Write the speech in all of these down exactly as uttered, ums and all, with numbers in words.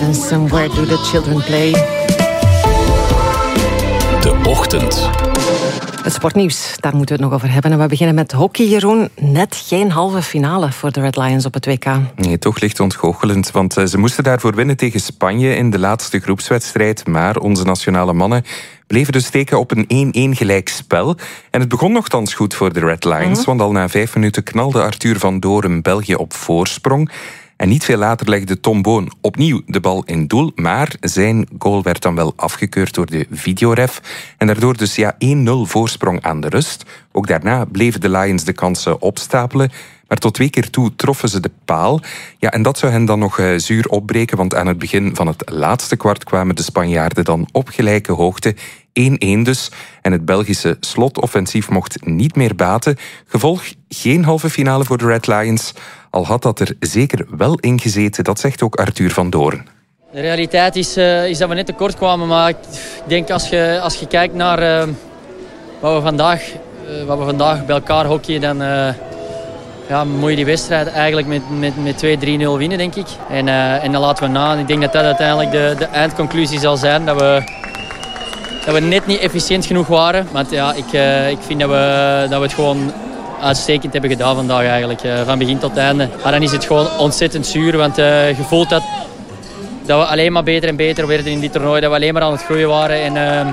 Gardens and Where Do the Children Play. De Ochtend. Het sportnieuws, daar moeten we het nog over hebben. En we beginnen met hockey, Jeroen. Net geen halve finale voor de Red Lions op het W K. Nee, toch licht ontgoochelend, want ze moesten daarvoor winnen tegen Spanje in de laatste groepswedstrijd. Maar onze nationale mannen bleven dus steken op een één-één gelijk spel. En het begon nogthans goed voor de Red Lions, mm-hmm. want al na vijf minuten knalde Arthur van Doorn België op voorsprong. En niet veel later legde Tom Boon opnieuw de bal in doel, maar zijn goal werd dan wel afgekeurd door de videoref. En daardoor dus ja, één nul voorsprong aan de rust. Ook daarna bleven de Lions de kansen opstapelen, maar tot twee keer toe troffen ze de paal. Ja, en dat zou hen dan nog uh, zuur opbreken, want aan het begin van het laatste kwart kwamen de Spanjaarden dan op gelijke hoogte. één-één dus. En het Belgische slotoffensief mocht niet meer baten. Gevolg geen halve finale voor de Red Lions. Al had dat er zeker wel in gezeten, dat zegt ook Arthur van Doorn. De realiteit is, uh, is dat we net tekort kwamen. Maar ik denk als je, als je kijkt naar uh, wat, we vandaag, uh, wat we vandaag bij elkaar hockeyen, dan uh, ja, moet je die wedstrijd eigenlijk met, met, met twee drie nul winnen, denk ik. En, uh, en dan laten we na. En ik denk dat dat uiteindelijk de, de eindconclusie zal zijn. Dat we, dat we net niet efficiënt genoeg waren. Maar ja, ik, uh, ik vind dat we, dat we het gewoon uitstekend hebben gedaan vandaag eigenlijk. Uh, van begin tot einde. Maar dan is het gewoon ontzettend zuur. Want uh, je voelt dat, dat we alleen maar beter en beter werden in dit toernooi. Dat we alleen maar aan het groeien waren. En uh,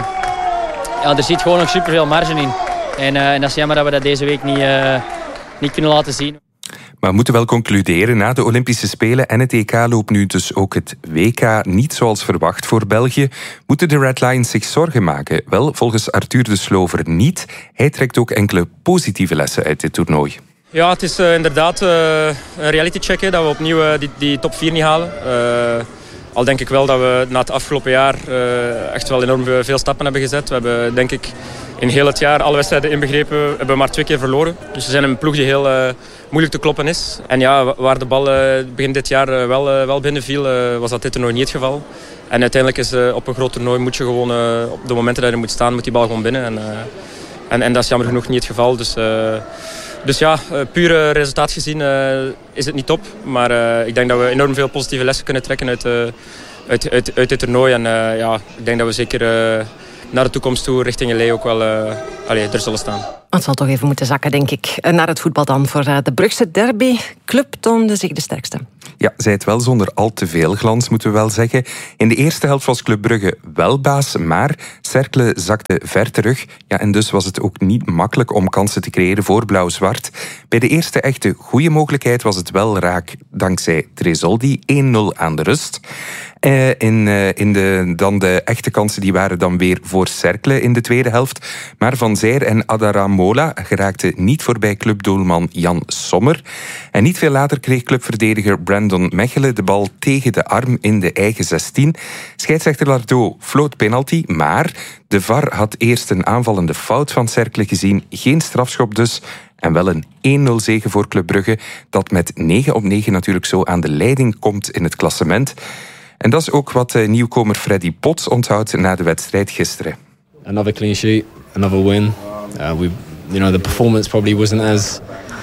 ja, er zit gewoon nog superveel marge in. En, uh, en dat is jammer dat we dat deze week niet, uh, niet kunnen laten zien. Maar we moeten wel concluderen, na de Olympische Spelen en het E K loopt nu dus ook het W K niet zoals verwacht voor België. Moeten de Red Lions zich zorgen maken? Wel, volgens Arthur de Slover niet. Hij trekt ook enkele positieve lessen uit dit toernooi. Ja, het is uh, inderdaad uh, een reality check, hè, dat we opnieuw uh, die, die top vier niet halen. Uh, al denk ik wel dat we na het afgelopen jaar uh, echt wel enorm veel stappen hebben gezet. We hebben, denk ik, in heel het jaar, alle wedstrijden inbegrepen, hebben we maar twee keer verloren. Dus we zijn een ploeg die heel uh, moeilijk te kloppen is. En ja, waar de bal uh, begin dit jaar uh, wel, uh, wel binnenviel, uh, was dat dit toernooi niet het geval. En uiteindelijk is uh, op een groot toernooi moet je gewoon, uh, op de momenten dat je moet staan, moet die bal gewoon binnen. En, uh, en, en dat is jammer genoeg niet het geval. Dus, uh, dus ja, uh, pure resultaat gezien uh, is het niet top. Maar uh, ik denk dat we enorm veel positieve lessen kunnen trekken uit, uh, uit, uit, uit dit toernooi. En uh, ja, ik denk dat we zeker Uh, naar de toekomst toe, richting L A ook wel uh, allee, er zullen staan. Het zal toch even moeten zakken, denk ik. Naar het voetbal dan. Voor de Brugse derby. Club toonde zich de sterkste. Ja, zij het wel zonder al te veel glans, moeten we wel zeggen. In de eerste helft was Club Brugge wel baas, maar Cercle zakte ver terug. Ja, en dus was het ook niet makkelijk om kansen te creëren voor Blauw-Zwart. Bij de eerste echte goede mogelijkheid was het wel raak dankzij Tresoldi. één nul aan de rust. Uh, in, uh, in de, dan de echte kansen die waren dan weer voor Cercle in de tweede helft. Maar Van Zijr en Adaramola geraakten niet voorbij clubdoelman Jan Sommer. En niet veel later kreeg clubverdediger Brandon Mechelen de bal tegen de arm in de eigen zestien. Scheidsrechter Lardo floot penalty, maar de V A R had eerst een aanvallende fout van Cercle gezien. Geen strafschop dus. En wel een één nul zege voor Club Brugge, dat met negen op negen natuurlijk zo aan de leiding komt in het klassement. En dat is ook wat nieuwkomer Freddy Potts onthoudt na de wedstrijd gisteren. Another clean sheet, another win. Uh, we, you know, the performance probably wasn't as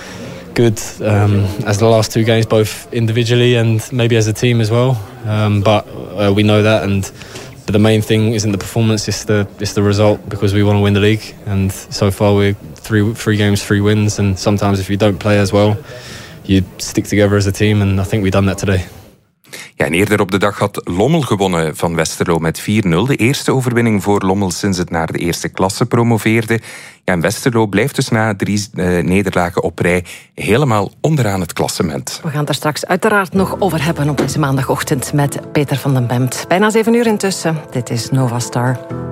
good um, as the last two games, both individually and maybe as a team as well. Um, but uh, we know that, and but the main thing isn't the performance; it's the it's the result, because we want to win the league. And so far, we're three three games, three wins. And sometimes, if you don't play as well, you stick together as a team. And I think we've done that today. Ja, en eerder op de dag had Lommel gewonnen van Westerlo met vier nul. De eerste overwinning voor Lommel sinds het naar de eerste klasse promoveerde. Ja, en Westerlo blijft dus na drie uh, nederlagen op rij helemaal onderaan het klassement. We gaan het er straks uiteraard nog over hebben op deze maandagochtend met Peter van den Bemt. Bijna zeven uur intussen. Dit is Nova Star.